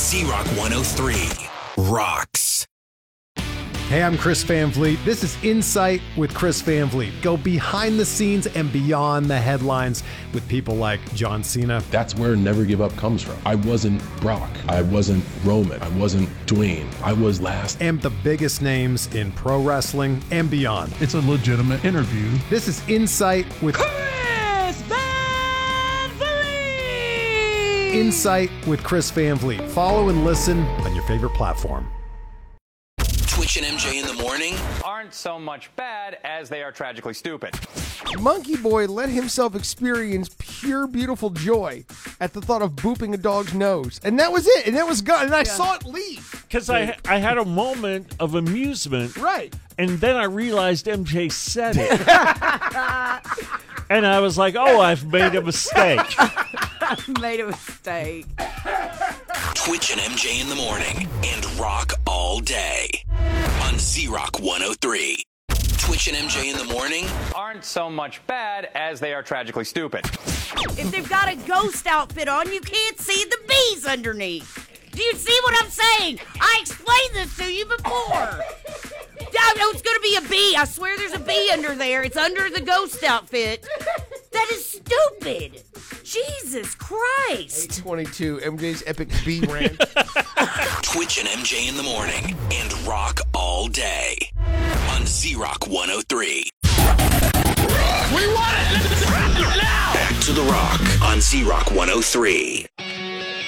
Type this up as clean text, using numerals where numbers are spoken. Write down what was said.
Z-Rock 103. Rocks. Hey, I'm Chris Van Vliet. This is Insight with Chris Van Vliet. Go behind the scenes and beyond the headlines with people like John Cena. That's where Never Give Up comes from. I wasn't Brock. I wasn't Roman. I wasn't Dwayne. I was last. And the biggest names in pro wrestling and beyond. It's a legitimate interview. This is Insight with Chris Van Vliet! Insight with Chris Van Vliet. Follow and listen on your favorite platform. Twitch and MJ in the morning aren't so much bad as they are tragically stupid. Monkey Boy let himself experience pure, beautiful joy at the thought of booping a dog's nose. And that was it. And that was gone. And I saw it leave. Because I had a moment of amusement. Right. And then I realized MJ said it. And I was like, oh, I've made a mistake. Made a mistake. Twitch and MJ in the morning and rock all day on Z-Rock 103. Twitch and MJ in the morning aren't so much bad as they are tragically stupid. If they've got a ghost outfit on, you can't see the bees underneath. Do you see what I'm saying? I explained this to you before. No, it's going to be a bee. I swear there's a bee under there. It's under the ghost outfit. That is stupid. Jesus Christ. 822, MJ's epic bee rant. Twitch and MJ in the morning and rock all day on Z-Rock 103. We want it! Let's rock it now! Back to the rock on Z-Rock 103.